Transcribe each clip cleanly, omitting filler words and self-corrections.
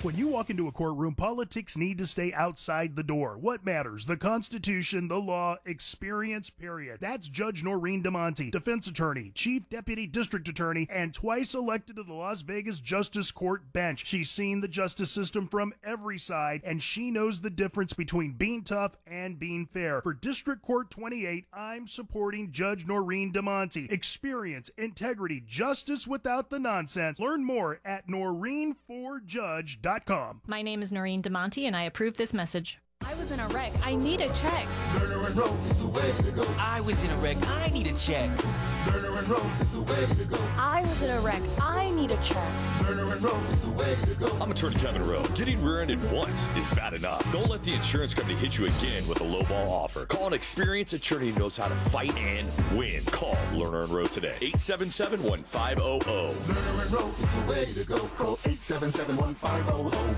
When you walk into a courtroom, politics need to stay outside the door. What matters? The Constitution, the law, experience, period. That's Judge Noreen DeMonte, defense attorney, chief deputy district attorney, and twice elected to the Las Vegas Justice Court bench. She's seen the justice system from every side, and she knows the difference between being tough and being fair. For District Court 28, I'm supporting Judge Noreen DeMonte. Experience, integrity, justice without the nonsense. Learn more at noreen4judge.com. My name is Noreen DeMonte, and I approve this message. I was in a wreck. I need a check. Lerner and Rose is the way to go. I was in a wreck. I need a check. Lerner and Rose is the way to go. I was in a wreck. I need a check. Lerner and Rose is the way to go. I'm Attorney Kevin Rowe. Getting rear-ended once is bad enough. Don't let the insurance company hit you again with a lowball offer. Call an experienced attorney who knows how to fight and win. Call Lerner and Rowe today. 877-1500. Lerner and Rose is the way to go. Call 877-1500.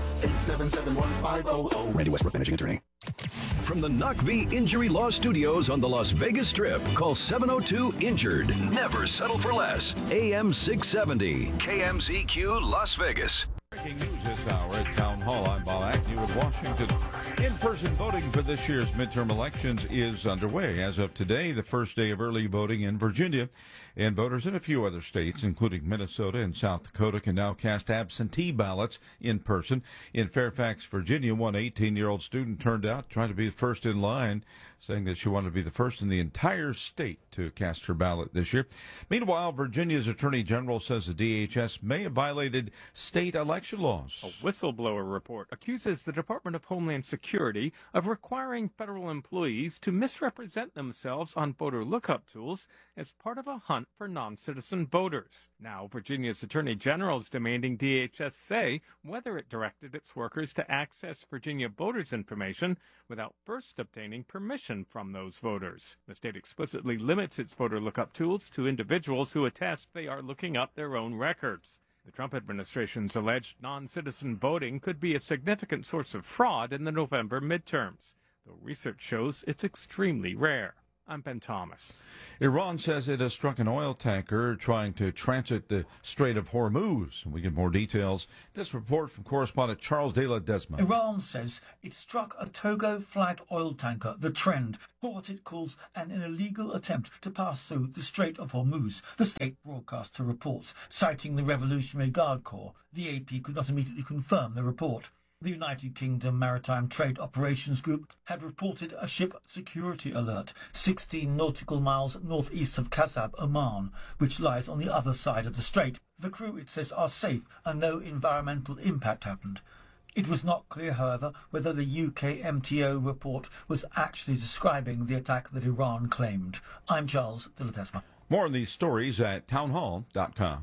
877-1500. Randy Westbrook, managing attorney. From the Knock V Injury Law Studios on the Las Vegas Strip, call 702-INJURED. Never settle for less. AM 670, KMZQ Las Vegas. Breaking news this hour at Town Hall. I'm Bob Agnew in Washington. In-person voting for this year's midterm elections is underway. As of today, the first day of early voting in Virginia, and voters in a few other states, including Minnesota and South Dakota, can now cast absentee ballots in person. In Fairfax, Virginia, one 18-year-old student turned out trying to be the first in line, saying that she wanted to be the first in the entire state to cast her ballot this year. Meanwhile, Virginia's Attorney General says the DHS may have violated state election laws. A whistleblower report accuses the Department of Homeland Security of requiring federal employees to misrepresent themselves on voter lookup tools as part of a hunt for non-citizen voters. Now, Virginia's Attorney General is demanding DHS say whether it directed its workers to access Virginia voters' information without first obtaining permission from those voters. The state explicitly limits its voter lookup tools to individuals who attest they are looking up their own records. The Trump administration's alleged non-citizen voting could be a significant source of fraud in the November midterms, though research shows it's extremely rare. I'm Ben Thomas. Iran says it has struck an oil tanker trying to transit the Strait of Hormuz. We get more details. This report from correspondent Charles De La Desma. Iran says it struck a Togo-flagged oil tanker, the Trend, for what it calls an illegal attempt to pass through the Strait of Hormuz, the state broadcaster reports, citing the Revolutionary Guard Corps. The AP could not immediately confirm the report. The United Kingdom Maritime Trade Operations Group had reported a ship security alert 16 nautical miles northeast of Kasab, Oman, which lies on the other side of the strait. The crew, it says, are safe and no environmental impact happened. It was not clear, however, whether the UK MTO report was actually describing the attack that Iran claimed. I'm Charles De La Desma. More on these stories at townhall.com.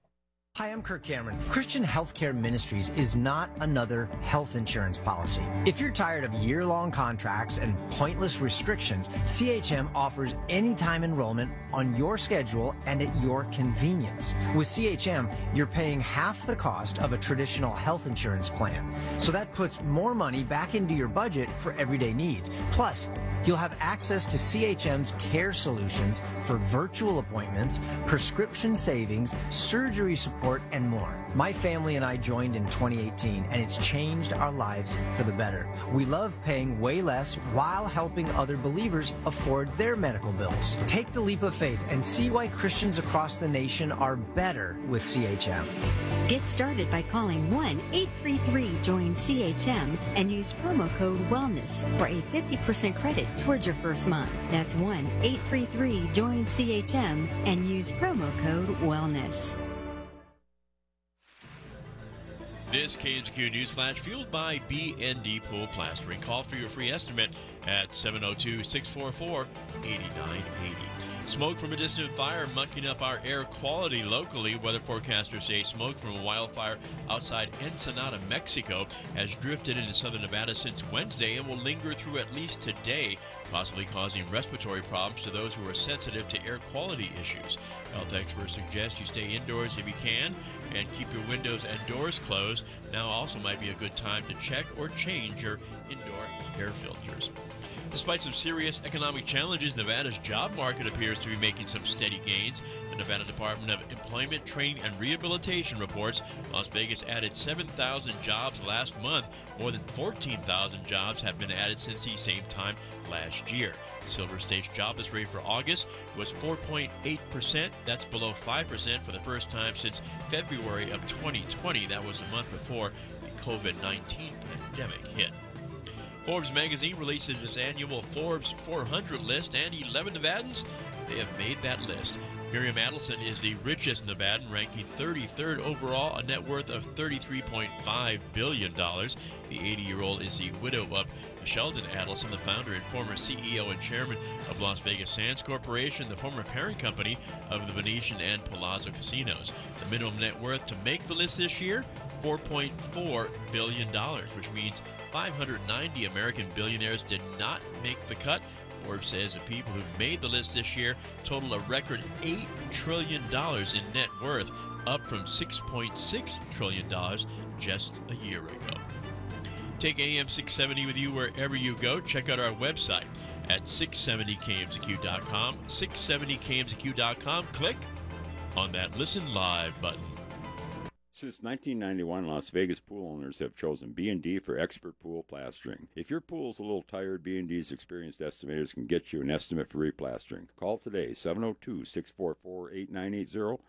Hi, I'm Kirk Cameron. Christian Healthcare Ministries is not another health insurance policy. If you're tired of year-long contracts and pointless restrictions, CHM offers anytime enrollment on your schedule and at your convenience. With CHM, you're paying half the cost of a traditional health insurance plan. So that puts more money back into your budget for everyday needs. Plus, you'll have access to CHM's care solutions for virtual appointments, prescription savings, surgery support, and more. My family and I joined in 2018, and it's changed our lives for the better. We love paying way less while helping other believers afford their medical bills. Take the leap of faith and see why Christians across the nation are better with CHM. Get started by calling 1-833-JOIN-CHM and use promo code WELLNESS for a 50% credit towards your first month. That's 1-833-JOIN-CHM and use promo code WELLNESS. This KMZQ News Flash fueled by BND Pool Plastering. Call for your free estimate at 702-644-8980. Smoke from a distant fire mucking up our air quality locally. Weather forecasters say smoke from a wildfire outside Ensenada, Mexico, has drifted into southern Nevada since Wednesday and will linger through at least today, possibly causing respiratory problems to those who are sensitive to air quality issues. Health experts suggest you stay indoors if you can and keep your windows and doors closed. Now also might be a good time to check or change your indoor air filters. Despite some serious economic challenges, Nevada's job market appears to be making some steady gains. The Nevada Department of Employment, Training, and Rehabilitation reports Las Vegas added 7,000 jobs last month. More than 14,000 jobs have been added since the same time last year. Silver State's jobless rate for August was 4.8%. That's below 5% for the first time since February of 2020. That was the month before the COVID-19 pandemic hit. Forbes magazine releases its annual Forbes 400 list, and 11 Nevadans, they have made that list. Miriam Adelson is the richest Nevadan, ranking 33rd overall, a net worth of $33.5 billion. The 80-year-old is the widow of Sheldon Adelson, the founder and former CEO and chairman of Las Vegas Sands Corporation, the former parent company of the Venetian and Palazzo casinos. The minimum net worth to make the list this year, $4.4 billion, which means 590 American billionaires did not make the cut. Forbes says the people who made the list this year total a record $8 trillion in net worth, up from $6.6 trillion just a year ago. Take AM 670 with you wherever you go. Check out our website at 670kmzq.com, 670kmzq.com. Click on that Listen Live button. Since 1991, Las Vegas pool owners have chosen B&D for expert pool plastering. If your pool's a little tired, B&D's experienced estimators can get you an estimate for replastering. Call today, 702-644-8980,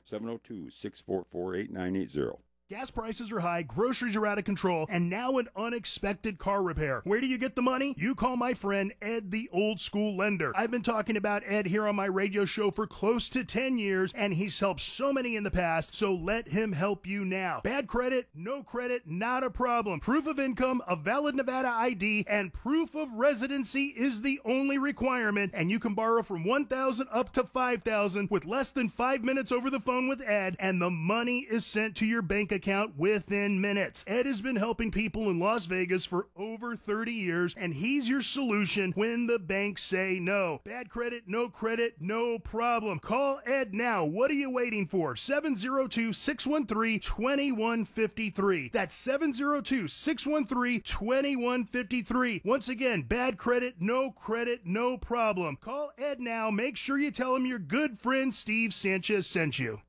702-644-8980. Gas prices are high, groceries are out of control, and now an unexpected car repair. Where do you get the money? You call my friend Ed, the old school lender. I've been talking about Ed here on my radio show for close to 10 years, and he's helped so many in the past, so let him help you now. Bad credit, no credit, not a problem. Proof of income, a valid Nevada ID, and proof of residency is the only requirement, and you can borrow from $1,000 up to $5,000 with less than 5 minutes over the phone with Ed, and the money is sent to your bank account within minutes. Ed has been helping people in Las Vegas for over 30 years, and he's your solution when the banks say no. Bad credit, no problem. Call Ed now. What are you waiting for? 702-613-2153. That's 702-613-2153. Once again, bad credit, no problem. Call Ed now. Make sure you tell him your good friend Steve Sanchez sent you.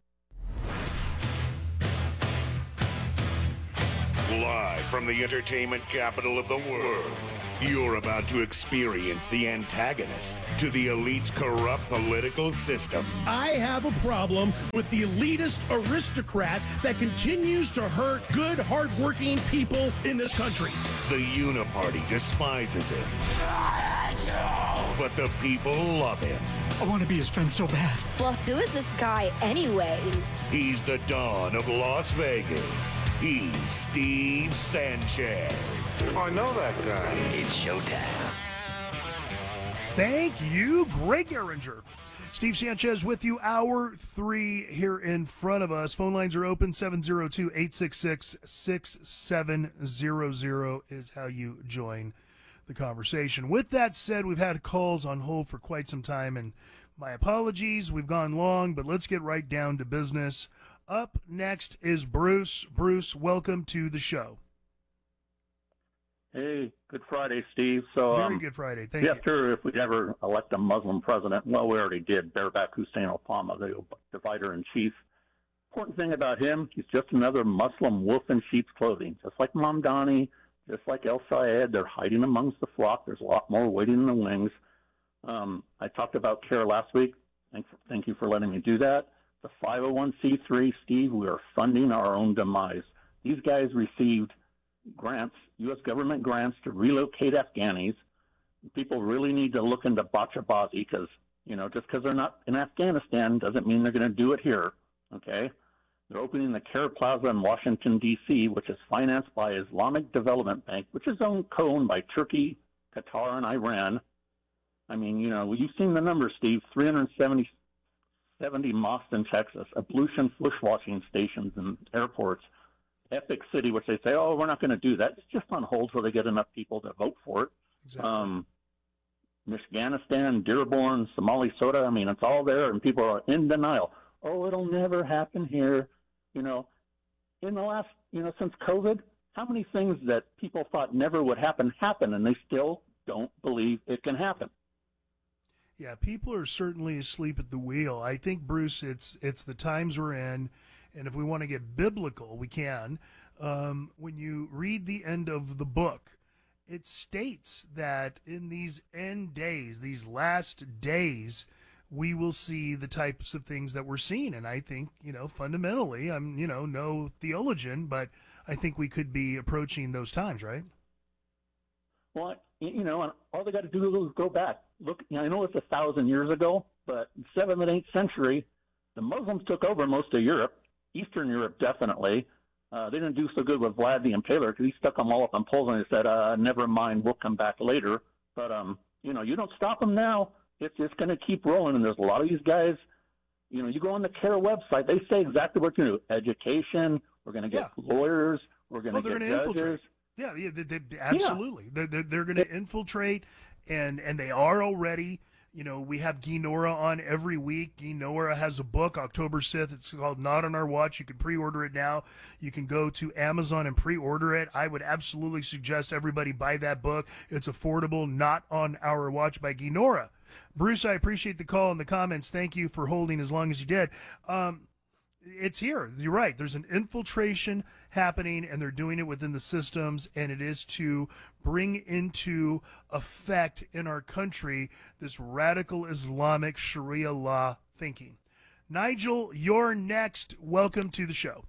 Live from the entertainment capital of the world, you're about to experience the antagonist to the elite's corrupt political system. I have a problem with the elitist aristocrat that continues to hurt good, hardworking people in this country. The Uniparty despises him, but the people love him. I want to be his friend so bad. Well, who is this guy anyways? He's the Don of Las Vegas. He's Steve Sanchez. I know that guy. It's showtime. Thank you, Greg Geringer. Steve Sanchez with you, hour 3 here in front of us. Phone lines are open, 702-866-6700 is how you join the conversation. With that said, we've had calls on hold for quite some time, and my apologies, we've gone long, but let's get right down to business. Up next is Bruce. Bruce, welcome to the show. Hey, good Friday, Steve. So, very good Friday. Thank you. After if we ever elect a Muslim president, well, we already did. Bareback Hussein Obama, the divider in chief. Important thing about him, he's just another Muslim wolf in sheep's clothing, just like Mamdani, just like El Sayed. They're hiding amongst the flock. There's a lot more waiting in the wings. I talked about CARE last week. Thank you for letting me do that. The 501c3, Steve, we are funding our own demise. These guys received grants, U.S. government grants to relocate Afghanis. People really need to look into Bachabazi because, just because they're not in Afghanistan doesn't mean they're going to do it here, okay? They're opening the CARE Plaza in Washington, D.C., which is financed by Islamic Development Bank, which is co-owned by Turkey, Qatar, and Iran. I mean, you've seen the numbers, Steve, 370 mosques in Texas, ablution bushwashing stations and airports, Epic City, which they say, oh, we're not going to do that. It's just on hold till they get enough people to vote for it. Exactly. Afghanistan, Dearborn, Somali Soda, I mean, it's all there, and people are in denial. Oh, it'll never happen here. In the last, since COVID, how many things that people thought never would happen, and they still don't believe it can happen. Yeah, people are certainly asleep at the wheel. I think, Bruce, it's the times we're in, and if we want to get biblical, we can. When you read the end of the book, it states that in these end days, these last days, we will see the types of things that we're seeing. And I think, fundamentally, I'm, no theologian, but I think we could be approaching those times, right? Well, and all they got to do is go back. Look, I know it's 1,000 years ago, but 7th and 8th century, the Muslims took over most of Europe, Eastern Europe definitely. They didn't do so good with Vlad the Impaler because he stuck them all up on poles and he said, never mind, we'll come back later. But, you don't stop them now. It's just going to keep rolling. And there's a lot of these guys, you go on the CARE website, they say exactly what to do. Education, we're going to get lawyers, we're going to get judges. Infiltrate. Yeah, they absolutely. Yeah. They're going to infiltrate, and they are already. We have Guy Nora on every week. Guy Nora has a book, October 6th. It's called Not on Our Watch. You can pre-order it now. You can go to Amazon and pre-order it. I would absolutely suggest everybody buy that book. It's affordable, Not on Our Watch by Guy Nora. Bruce, I appreciate the call and the comments. Thank you for holding as long as you did. It's here. You're right. There's an infiltration happening, and they're doing it within the systems, and it is to bring into effect in our country this radical Islamic Sharia law thinking. Nigel, you're next. Welcome to the show.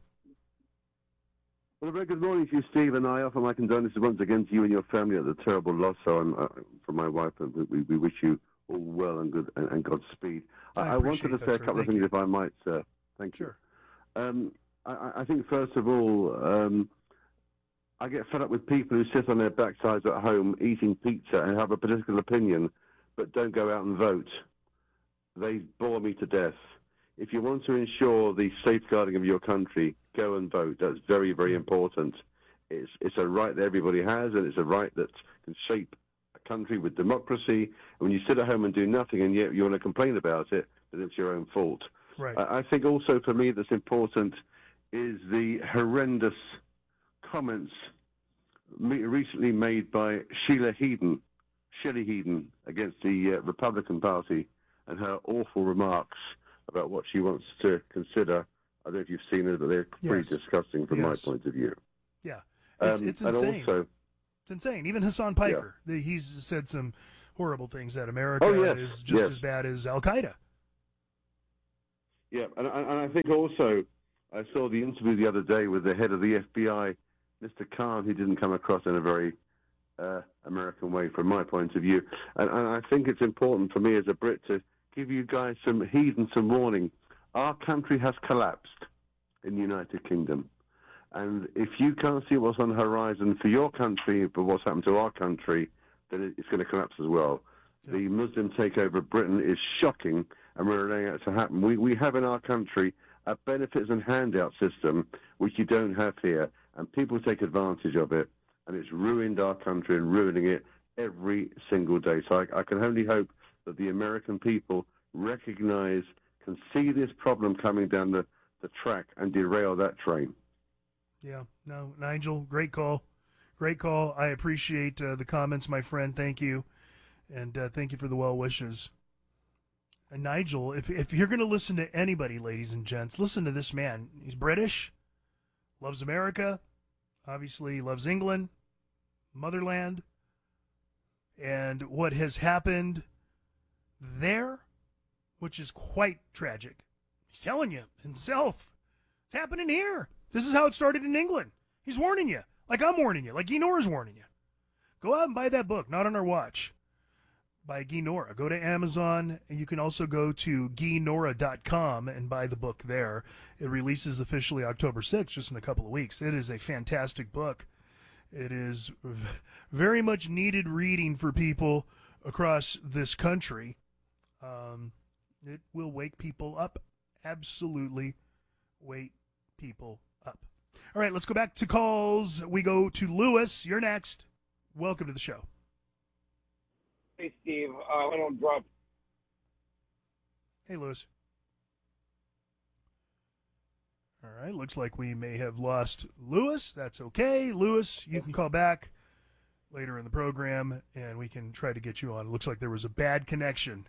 Well, a very good morning to you, Steve, and I offer my condolences once again to you and your family at the terrible loss. So, from my wife, we wish you all well and good and Godspeed. I wanted to say a couple of things, if I might, sir. Thank you. Sure. I think, first of all, I get fed up with people who sit on their backsides at home eating pizza and have a political opinion, but don't go out and vote. They bore me to death. If you want to ensure the safeguarding of your country, go and vote. That's very, very important. It's a right that everybody has, and it's a right that can shape a country with democracy. And when you sit at home and do nothing, and yet you want to complain about it, then it's your own fault. Right. I think also for me that's important is the horrendous comments recently made by Shelley Heaton against the Republican Party and her awful remarks about what she wants to consider. I don't know if you've seen it, but they're pretty disgusting from my point of view. Yeah, it's insane. And also, it's insane. Even Hassan Piker, he's said some horrible things that America is just as bad as Al-Qaeda. Yeah, and I think also I saw the interview the other day with the head of the FBI, Mr. Khan, who didn't come across in a very American way from my point of view. And I think it's important for me as a Brit to give you guys some heed and some warning. Our country has collapsed in the United Kingdom. And if you can't see what's on the horizon for your country, but what's happened to our country, then it's going to collapse as well. Yeah. The Muslim takeover of Britain is shocking, and we're allowing it to happen. We have in our country a benefits and handout system, which you don't have here, and people take advantage of it, and it's ruined our country and ruining it every single day. So I can only hope that the American people recognize, can see this problem coming down the track and derail that train. Yeah, no, Nigel, great call. Great call. I appreciate the comments, my friend. Thank you. And thank you for the well wishes. And Nigel, if you're going to listen to anybody, ladies and gents, listen to this man. He's British, loves America, obviously loves England, motherland, and what has happened there, which is quite tragic. He's telling you himself, it's happening here. This is how it started in England. He's warning you, like I'm warning you, like Guy Nora's warning you. Go out and buy that book, Not on Our Watch, by Guy Nora. Go to Amazon, and you can also go to GuyNora.com and buy the book there. It releases officially October 6th, just in a couple of weeks. It is a fantastic book. It is very much needed reading for people across this country. It will wake people up. Absolutely wake people up. All right, let's go back to calls. We go to Lewis. You're next. Welcome to the show. Hey, Steve. I don't drop. Hey, Lewis. All right, looks like we may have lost Lewis. That's okay. Lewis, you can call back. later in the program, and we can try to get you on. It looks like there was a bad connection.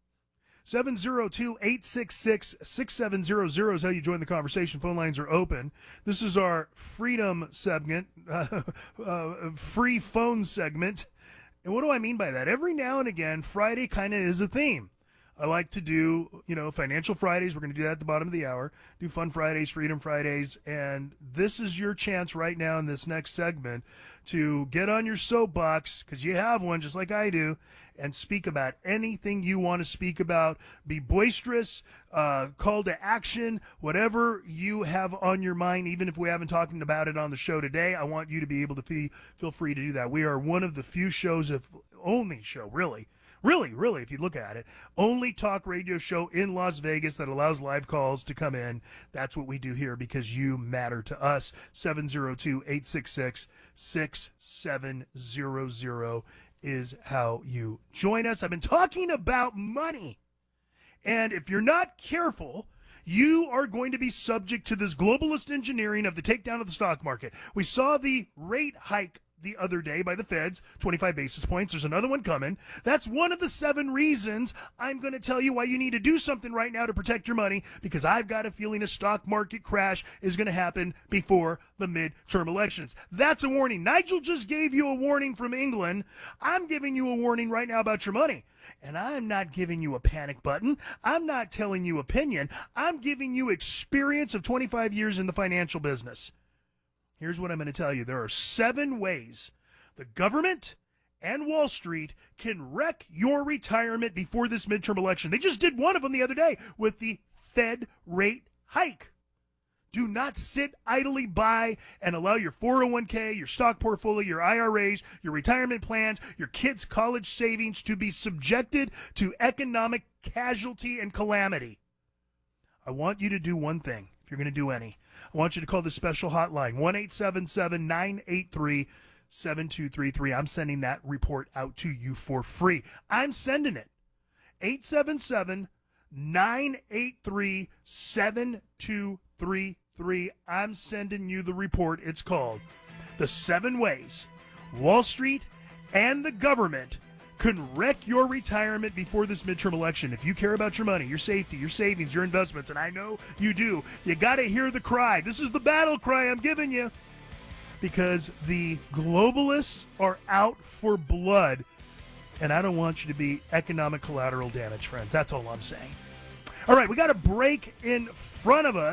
702-866-6700 is how you join the conversation. Phone lines are open. This is our freedom segment, free phone segment. And what do I mean by that? Every now and again, Friday kind of is a theme. I like to do, Financial Fridays. We're going to do that at the bottom of the hour. Do Fun Fridays, Freedom Fridays. And this is your chance right now in this next segment to get on your soapbox, because you have one just like I do, and speak about anything you want to speak about. Be boisterous, call to action, whatever you have on your mind, even if we haven't talked about it on the show today. I want you to be able to feel free to do that. We are one of the few shows, if only show, really, if you look at it, only talk radio show in Las Vegas that allows live calls to come in. That's what we do here because you matter to us. 702-866-6700 is how you join us. I've been talking about money. And if you're not careful, you are going to be subject to this globalist engineering of the takedown of the stock market. We saw the rate hike the other day by the Feds, 25 basis points. There's another one coming. That's one of the 7 reasons I'm going to tell you why you need to do something right now to protect your money, because I've got a feeling a stock market crash is going to happen before the midterm elections. That's a warning. Nigel just gave you a warning from England. I'm giving you a warning right now about your money. And I'm not giving you a panic button. I'm not telling you opinion. I'm giving you experience of 25 years in the financial business. Here's what I'm going to tell you. There are 7 ways the government and Wall Street can wreck your retirement before this midterm election. They just did one of them the other day with the Fed rate hike. Do not sit idly by and allow your 401k, your stock portfolio, your IRAs, your retirement plans, your kids' college savings to be subjected to economic casualty and calamity. I want you to do one thing, if you're going to do any. I want you to call the special hotline, 1-877-983-7233. I'm sending that report out to you for free. I'm sending it. 877-983-7233. I'm sending you the report. It's called The 7 Ways Wall Street and the Government Can Wreck Your Retirement Before This Midterm Election. If you care about your money, your safety, your savings, your investments, and I know you do, you got to hear the cry. This is the battle cry I'm giving you, because the globalists are out for blood, and I don't want you to be economic collateral damage, friends. That's all I'm saying. All right, we got a break in front of us.